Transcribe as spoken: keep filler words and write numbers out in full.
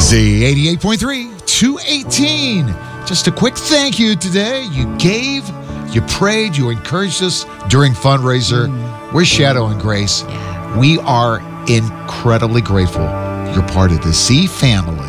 Z eighty-eight point three, two eighteen. Just a quick thank you today. You gave, you prayed, you encouraged us during fundraiser. Mm. We're Shadow and Grace. Yeah. We are incredibly grateful you're part of the Z family.